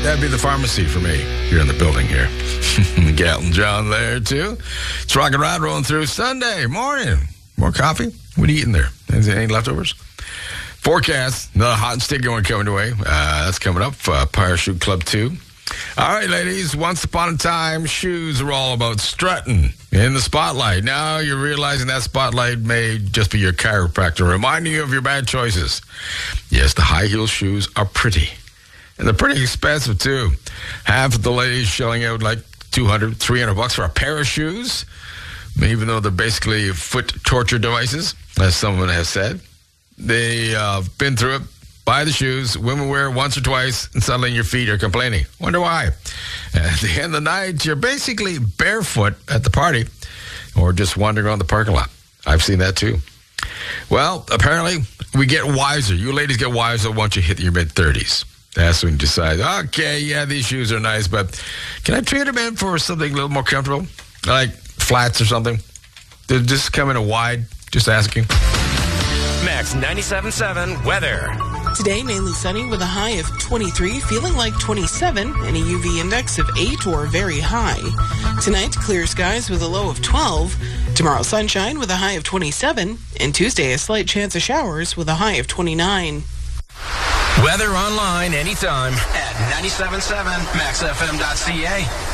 That'd be the pharmacy for me here in the building here. Galton John there, too. It's Rock and Rod rolling through Sunday morning. More coffee? What are you eating there? Any leftovers? Forecast, another hot and sticky one coming away. That's coming up. Parachute Club 2. All right, ladies. Once upon a time, shoes were all about strutting in the spotlight. Now you're realizing that spotlight may just be your chiropractor reminding you of your bad choices. Yes, the high heel shoes are pretty. And they're pretty expensive, too. Half of the ladies shelling out like $200, $300 for a pair of shoes, even though they're basically foot torture devices, as someone has said. They've been through it. Buy the shoes. Women wear it once or twice, and suddenly your feet are complaining. Wonder why. At the end of the night, you're basically barefoot at the party or just wandering around the parking lot. I've seen that, too. Well, apparently, we get wiser. You ladies get wiser once you hit your mid-30s. That's when you decide, okay, yeah, these shoes are nice, but can I trade them in for something a little more comfortable? Like flats or something? They're just come in a wide, just asking. Max 97.7 weather. Today, mainly sunny with a high of 23, feeling like 27, and a UV index of 8 or very high. Tonight, clear skies with a low of 12. Tomorrow, sunshine with a high of 27. And Tuesday, a slight chance of showers with a high of 29. Weather online anytime at 97.7maxfm.ca.